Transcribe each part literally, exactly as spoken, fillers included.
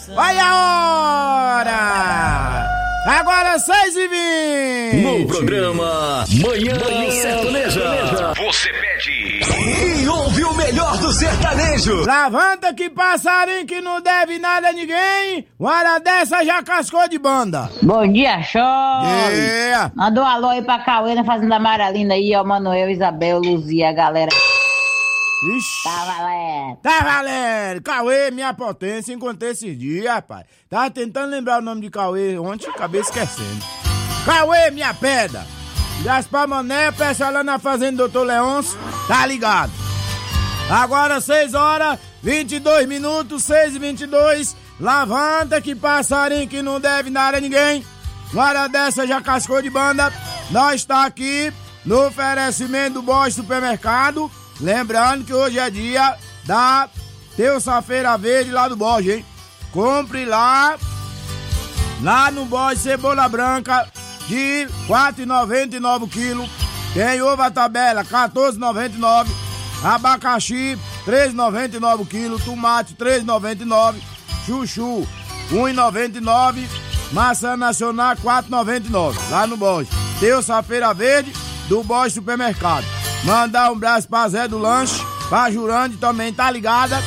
Olha a hora! Agora seis e vinte! No programa Manhã, Manhã Sertaneja, você pede e ouve o melhor do sertanejo. Levanta que passarinho que não deve nada a ninguém, uma hora dessa já cascou de banda. Bom dia, show! Yeah. Mandou um alô aí pra Cauê na Fazenda Amaralina aí, ó, Manuel, Isabel, Luzia, a galera. Ixi. Tá valendo. Tá valendo. Cauê, minha potência, encontrei esses dias, rapaz. Tava tentando lembrar o nome de Cauê ontem, acabei esquecendo. Cauê, minha pedra. Gaspar Mané, peça lá na Fazenda Doutor Leôncio, tá ligado? Agora seis horas, vinte e dois minutos, seis e vinte e dois. Levanta que passarinho que não deve nada a ninguém. Uma hora dessa já cascou de banda. Nós tá aqui no oferecimento do Bosch Supermercado. Lembrando que hoje é dia da terça-feira verde lá do Bosch, hein? Compre lá, lá no Bosch, cebola branca de quatro reais e noventa e nove o quilo. Tem ovo à tabela, quatorze reais e noventa e nove. Abacaxi, três reais e noventa e nove o quilo. Tomate, três reais e noventa e nove. Chuchu, um real e noventa e nove. Maçã nacional, quatro reais e noventa e nove. Lá no Bosch. Terça-feira verde do Bosch Supermercado. Mandar um abraço pra Zé do Lanche, pra Jurande também, tá ligada?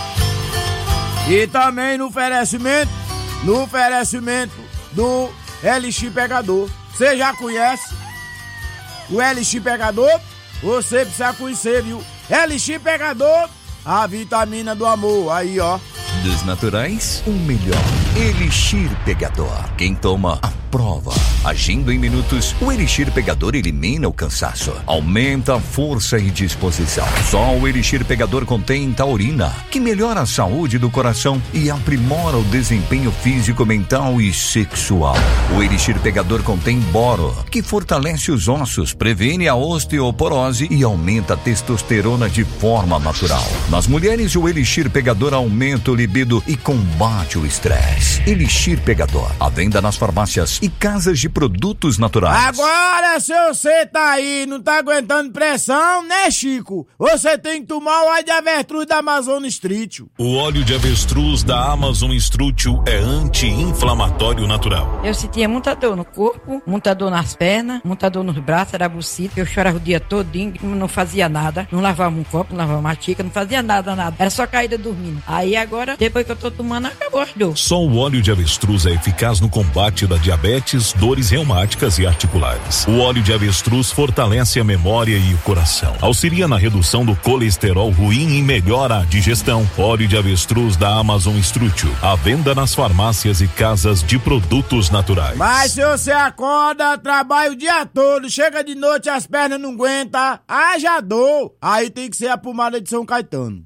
E também no oferecimento, no oferecimento do L X Pegador. Você já conhece o L X Pegador? Você precisa conhecer, viu? L X Pegador, a vitamina do amor, aí ó. Dos naturais, o melhor. Elixir Pegador. Quem toma, aprova. Agindo em minutos, o Elixir Pegador elimina o cansaço, aumenta a força e disposição. Só o Elixir Pegador contém taurina, que melhora a saúde do coração e aprimora o desempenho físico, mental e sexual. O Elixir Pegador contém boro, que fortalece os ossos, previne a osteoporose e aumenta a testosterona de forma natural. Nas mulheres, o Elixir Pegador aumenta o libido e combate o estresse. Elixir Pegador, à venda nas farmácias e casas de produtos naturais. Agora, se você tá aí, não tá aguentando pressão, né, Chico? Você tem que tomar o óleo de avestruz da Amazon Street. O óleo de avestruz da Amazon Street é anti-inflamatório natural. Eu sentia muita dor no corpo, muita dor nas pernas, muita dor nos braços, era bucita. Eu chorava o dia todinho, não fazia nada, não lavava um copo, não lavava uma xícara, não fazia nada, nada. Era só caída dormindo. Aí agora, depois que eu tô tomando, acabou as dores. Só o óleo de avestruz é eficaz no combate da diabetes, dores reumáticas e articulares. O óleo de avestruz fortalece a memória e o coração, auxilia na redução do colesterol ruim e melhora a digestão. Óleo de avestruz da Amazon Street, à venda nas farmácias e casas de produtos naturais. Mas se você acorda, trabalha o dia todo, chega de noite, as pernas não aguentam, haja dor, aí tem que ser a pomada de São Caetano.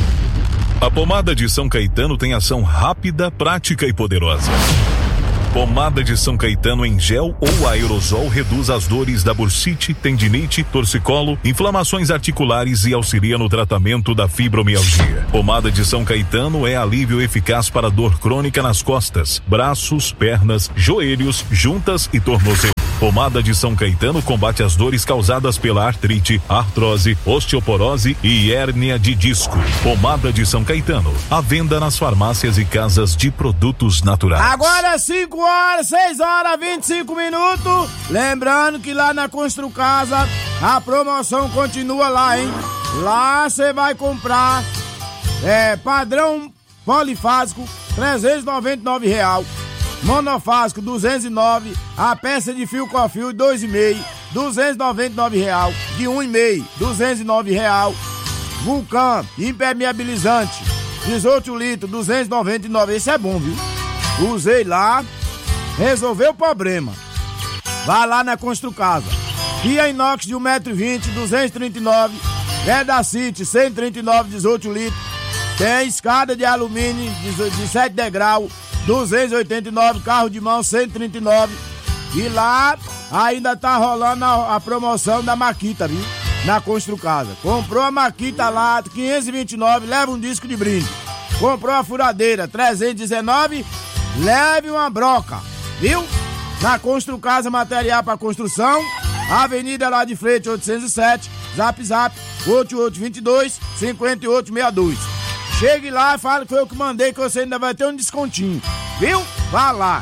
A pomada de São Caetano tem ação rápida, prática e poderosa. Pomada de São Caetano em gel ou aerosol reduz as dores da bursite, tendinite, torcicolo, inflamações articulares e auxilia no tratamento da fibromialgia. Pomada de São Caetano é alívio eficaz para dor crônica nas costas, braços, pernas, joelhos, juntas e tornozelo. Pomada de São Caetano combate as dores causadas pela artrite, artrose, osteoporose e hérnia de disco. Pomada de São Caetano, à venda nas farmácias e casas de produtos naturais. Agora cinco horas, seis horas, vinte e cinco minutos. Lembrando que lá na Construcasa a promoção continua lá, hein? Lá você vai comprar é, padrão polifásico, trezentos e noventa e nove reais. Monofásico, duzentos e nove. A peça de fio com fio, dois e meio, duzentos e noventa e nove reais. De um e meio, duzentos e nove reais. Vulcan, impermeabilizante, dezoito litros, duzentos e noventa e nove. Esse é bom, viu? Usei lá, resolveu o problema. Vá lá na Construcasa. Pia inox de um metro e vinte, duzentos e trinta e nove. Pedacite, cento e trinta e nove, dezoito litros. Tem escada de alumínio de sete degraus, duzentos e oitenta e nove, carro de mão cento e trinta e nove. E lá ainda tá rolando a, a promoção da Maquita, viu? Na Construcasa. Comprou a Maquita lá, quinhentos e vinte e nove, leva um disco de brinde. Comprou a furadeira, trezentos e dezenove, leve uma broca, viu? Na Construcasa, material para construção, Avenida lá de frente oitocentos e sete, zap zap oito oito dois dois, cinco oito seis dois. chegue lá e fale que foi eu que mandei, que você ainda vai ter um descontinho, viu? Vá lá.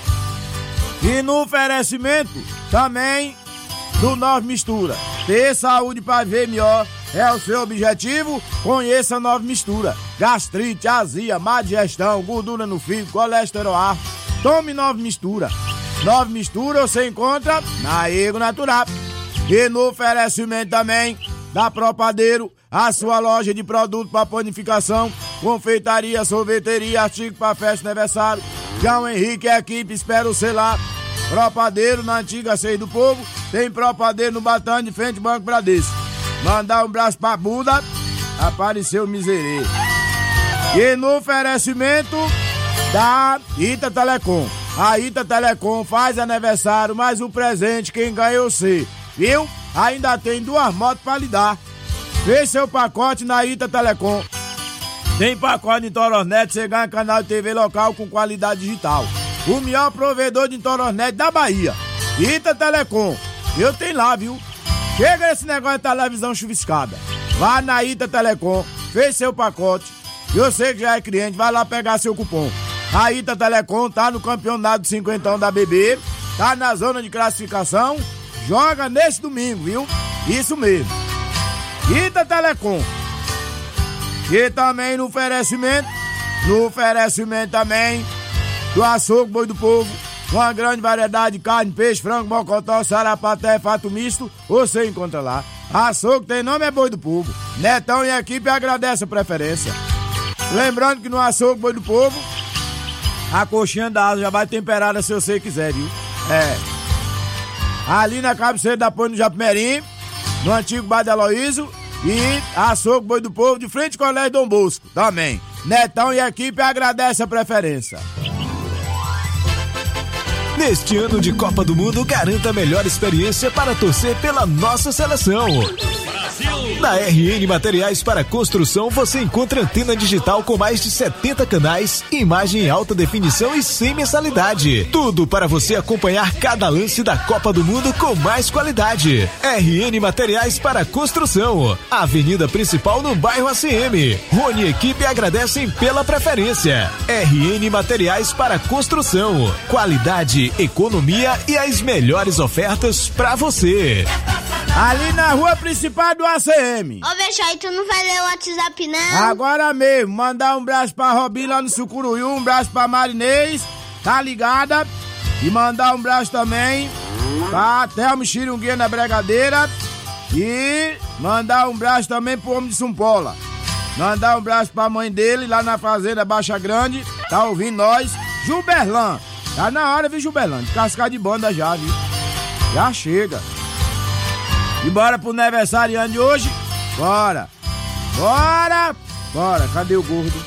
E no oferecimento também do Nove Mistura. Ter saúde para ver melhor é o seu objetivo? Conheça a Nove Mistura. Gastrite, azia, má digestão, gordura no fígado, colesterol alto. Tome Nove Mistura. Nove Mistura você encontra na Ego Natural. E no oferecimento também da Propadeiro, a sua loja de produto para panificação, confeitaria, sorveteria, artigo para festa aniversário. João Henrique e a equipe espera você lá. Propadeiro na antiga Ceia do Povo, tem Propadeiro no Batão de frente ao Banco Bradesco. Mandar um braço pra Buda, apareceu o miserê. E no oferecimento da Ita Telecom. A Ita Telecom faz aniversário, mas o presente quem ganhou você, viu? Ainda tem duas motos pra lhe dar. Fez seu pacote na Ita Telecom. Tem pacote em Torosnet, você ganha canal de T V local com qualidade digital. O melhor provedor de Torosnet da Bahia. Ita Telecom. Eu tenho lá, viu? Chega esse negócio de televisão chuviscada. Vá na Ita Telecom, fez seu pacote. Eu sei que já é cliente, vai lá pegar seu cupom. A Ita Telecom tá no campeonato de cinquentão da B B, tá na zona de classificação, joga nesse domingo, viu? Isso mesmo. Ita Telecom. E também no oferecimento, no oferecimento também do Açougue Boi do Povo, uma grande variedade de carne, peixe, frango, mocotó, sarapaté, fato misto, você encontra lá. Açougue tem nome, é Boi do Povo. Netão e a equipe agradece a preferência. Lembrando que no Açougue Boi do Povo, a coxinha da asa já vai temperada se você quiser, viu? É. Ali na cabeceira da Ponte do Japimerim, no antigo Bar de Aloísio, e Açougue Boi do Povo, de frente ao Colégio Dom Bosco, também. Netão e a equipe agradece a preferência. Neste ano de Copa do Mundo, garanta a melhor experiência para torcer pela nossa seleção. Brasil! Na R N Materiais para Construção você encontra antena digital com mais de setenta canais, imagem em alta definição e sem mensalidade. Tudo para você acompanhar cada lance da Copa do Mundo com mais qualidade. R N Materiais para Construção, Avenida Principal no bairro A C M. Rony e equipe agradecem pela preferência. R N Materiais para Construção, qualidade, economia e as melhores ofertas pra você. Ali na rua principal do A C M. Ô, Bechai, tu não vai ler o WhatsApp, não? Agora mesmo, mandar um braço pra Robinho lá no Sucuruiú, um braço pra Marinês, tá ligada? E mandar um braço também pra Thelma Xirunguinha na Bregadeira. E mandar um braço também pro homem de São Paulo. Mandar um braço pra mãe dele lá na fazenda Baixa Grande, tá ouvindo nós? Gilberlan. Tá na hora, viu, Gilberlan? De cascar de banda já, viu? Já chega. E bora pro aniversariante de hoje? Bora! Bora! Bora, cadê o gordo?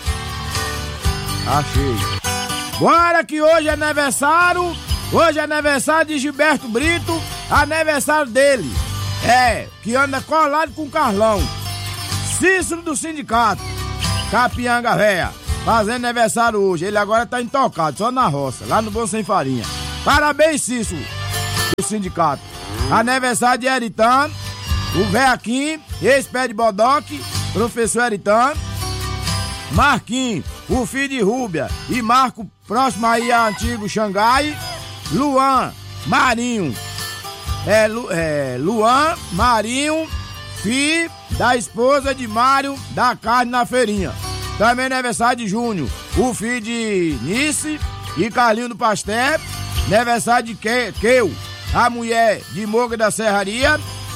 Achei. Bora que hoje é aniversário! Hoje é aniversário de Gilberto Brito, aniversário dele. É, que anda colado com o Carlão. Cícero do sindicato, Capianga Véia, fazendo aniversário hoje. Ele agora tá intocado, só na roça, lá no Bom Sem Farinha. Parabéns, Cícero do sindicato. Aniversário de Eritano, o Veaquim, ex-pé de Bodoque, professor Eritano. Marquinhos, o filho de Rúbia e Marco, próximo aí a antigo Xangai. Luan, Marinho, é, Lu, é Luan, Marinho, filho da esposa de Mário da Carne na Feirinha. Também aniversário de Júnior, o filho de Nice e Carlinho do Pastel. Aniversário de que, Keu, a mulher de Moga da Serraria.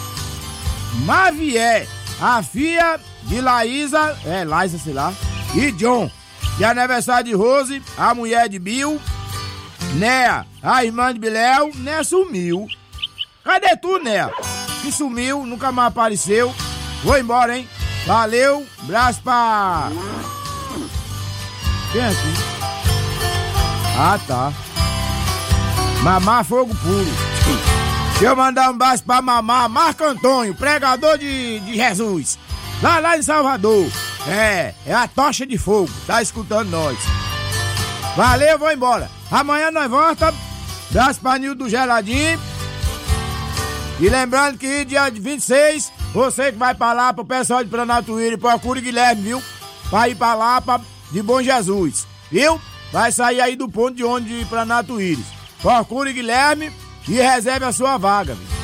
Mavier, a filha de Laísa, é Laísa, sei lá, e John. E aniversário de Rose, a mulher de Bill. Néa, a irmã de Biléu. Néa sumiu. Cadê tu, Néa? Que sumiu, nunca mais apareceu. Vou embora, hein? Valeu, braço pra... Quem é aqui? Ah, tá. Mamá Fogo Puro. Deixa eu mandar um braço pra mamá Marco Antônio, pregador de, de Jesus. Lá, lá em Salvador. É, é a tocha de fogo. Tá escutando nós. Valeu, vou embora. Amanhã nós volta. Braço pra Nildo do Geladinho. E lembrando que dia vinte e seis, você que vai pra lá pro pessoal de Planalto Íris, procure Guilherme, viu? pra ir pra lá, pra, de Bom Jesus, viu? Vai sair aí do ponto de ônibus pra Natuíris. Procure Guilherme e reserve a sua vaga, viu?